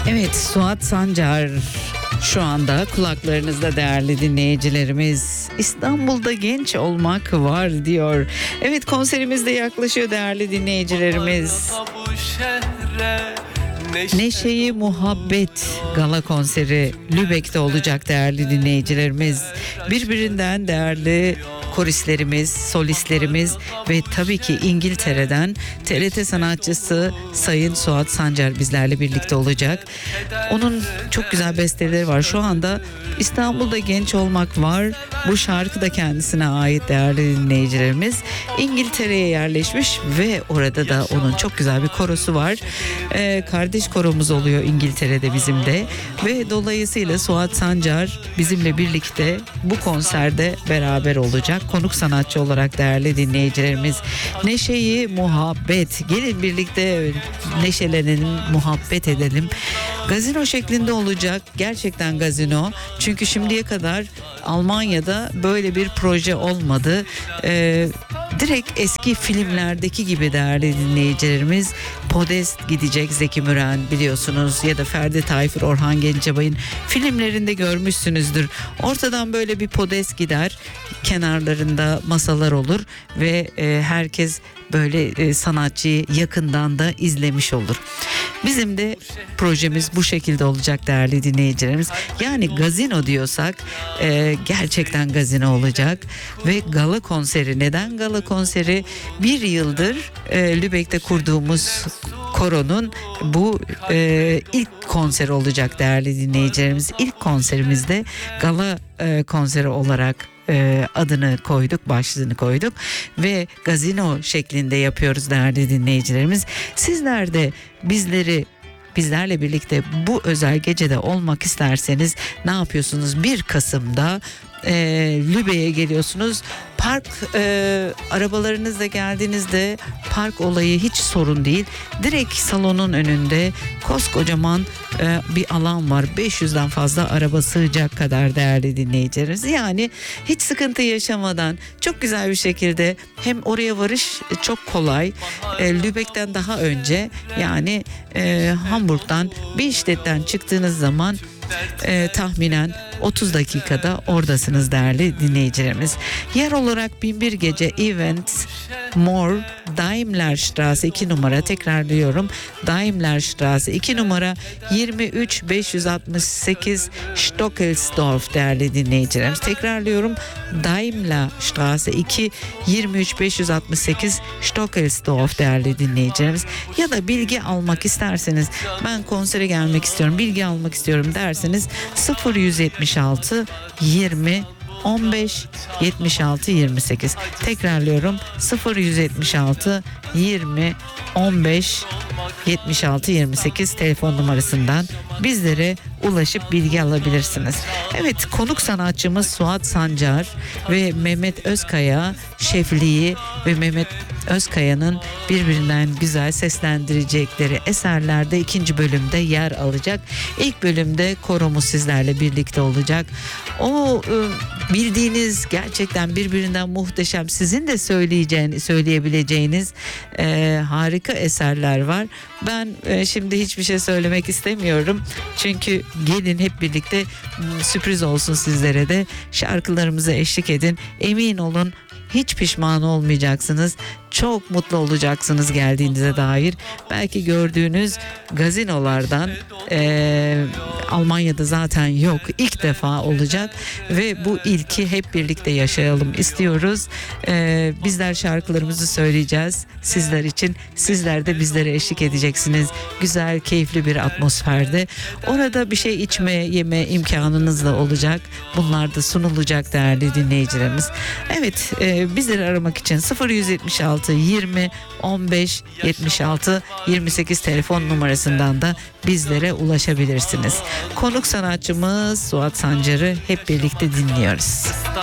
Evet, Suat Sancar şu anda kulaklarınızda değerli dinleyicilerimiz. İstanbul'da genç olmak var diyor. Evet, konserimiz de yaklaşıyor değerli dinleyicilerimiz. Neşeyi Muhabbet Gala konseri Lübeck'te olacak değerli dinleyicilerimiz. Birbirinden değerli koristlerimiz, solistlerimiz ve tabii ki İngiltere'den TRT sanatçısı Sayın Suat Sancar bizlerle birlikte olacak. Onun çok güzel besteleri var. Şu anda İstanbul'da genç olmak var. Bu şarkı da kendisine ait değerli dinleyicilerimiz. İngiltere'ye yerleşmiş ve orada da onun çok güzel bir korosu var. Kardeş koromuz oluyor İngiltere'de bizim de ve dolayısıyla Suat Sancar bizimle birlikte bu konserde beraber olacak. Konuk sanatçı olarak değerli dinleyicilerimiz. Neşeyi Muhabbet. Gelin birlikte neşelenelim, muhabbet edelim. Gazino şeklinde olacak. Gerçekten gazino. Çünkü şimdiye kadar Almanya'da böyle bir proje olmadı. Direkt eski filmlerdeki gibi değerli dinleyicilerimiz. Podest gidecek Zeki Müren biliyorsunuz ya da Ferdi Tayfur, Orhan Gencebay'ın filmlerinde görmüşsünüzdür. Ortadan böyle bir podest gider. Kenarlarında masalar olur ve herkes böyle sanatçıyı yakından da izlemiş olur. Bizim de projemiz bu şekilde olacak değerli dinleyicilerimiz. Yani gazino diyorsak gerçekten gazino olacak ve gala konseri. Neden gala konseri? Bir yıldır Lübeck'te kurduğumuz koronun bu ilk konseri olacak değerli dinleyicilerimiz. İlk konserimizde gala konseri olarak adını koyduk, başlığını koyduk ve gazino şeklinde yapıyoruz değerli dinleyicilerimiz. Sizler de bizlerle birlikte bu özel gecede olmak isterseniz ne yapıyorsunuz? 1 Kasım'da Lübeck'e geliyorsunuz. Park arabalarınızla geldiğinizde park olayı hiç sorun değil. Direkt salonun önünde koskocaman bir alan var. 500'den fazla araba sığacak kadar değerli dinleyicilerimiz. Yani hiç sıkıntı yaşamadan çok güzel bir şekilde hem oraya varış çok kolay. Lübeck'ten daha önce yani Hamburg'dan Billstädt'ten çıktığınız zaman tahminen 30 dakikada oradasınız değerli dinleyicilerimiz. Yer olarak 1001 Gece Events More Daimlerstraße 2 numara, tekrarlıyorum, Daimlerstraße 2 numara 23568 Stockelsdorf değerli dinleyicilerimiz. Tekrarlıyorum, Daimlerstraße 2 23568 Stockelsdorf değerli dinleyicilerimiz. Ya da bilgi almak isterseniz, ben konsere gelmek istiyorum, bilgi almak istiyorum derseniz 0176 20 15 76 28. Tekrarlıyorum, 0176 20 15 76 28 telefon numarasından bizlere ulaşıp bilgi alabilirsiniz. Evet, konuk sanatçımız Suat Sancar ve Mehmet Özkaya şefliği ve Mehmet Özkaya'nın birbirinden güzel seslendirecekleri eserlerde 2. bölümde yer alacak. İlk bölümde koromuz sizlerle birlikte olacak. O bildiğiniz gerçekten birbirinden muhteşem, sizin de söyleyebileceğiniz harika eserler var. Ben şimdi hiçbir şey söylemek istemiyorum. Çünkü gelin hep birlikte sürpriz olsun sizlere de. Şarkılarımıza eşlik edin. Emin olun hiç pişman olmayacaksınız. Çok mutlu olacaksınız geldiğinize dair. Belki gördüğünüz gazinolardan Almanya'da zaten yok. İlk defa olacak ve bu ilki hep birlikte yaşayalım istiyoruz. Bizler şarkılarımızı söyleyeceğiz sizler için. Sizler de bizlere eşlik edeceksiniz. Güzel, keyifli bir atmosferde. Orada bir şey içme, yeme imkanınız da olacak. Bunlar da sunulacak değerli dinleyicilerimiz. Evet, bizleri aramak için 0176 20 15 76 28 telefon numarasından da bizlere ulaşabilirsiniz. Konuk sanatçımız Suat Sancar'ı hep birlikte dinliyoruz.